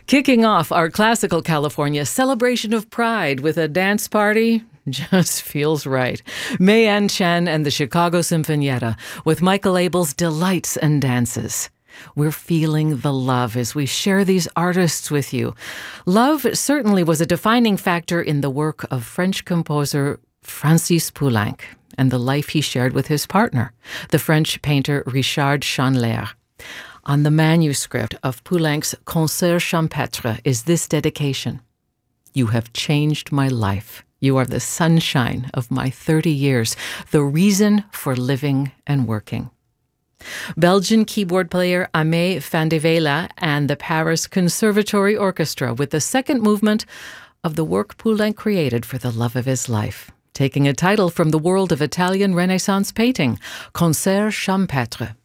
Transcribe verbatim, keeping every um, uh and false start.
Kicking off our Classical California celebration of pride with a dance party just feels right. Mei-Ann Chen and the Chicago Sinfonietta with Michael Abel's Delights and Dances. We're feeling the love as we share these artists with you. Love certainly was a defining factor in the work of French composer Francis Poulenc and the life he shared with his partner, the French painter Richard Chanler. On the manuscript of Poulenc's Concert Champêtre is this dedication. You have changed my life. You are the sunshine of my thirty years, the reason for living and working. Belgian keyboard player Aimé van de Vela and the Paris Conservatory Orchestra with the second movement of the work Poulenc created for the love of his life, taking a title from the world of Italian Renaissance painting, Concert Champêtre.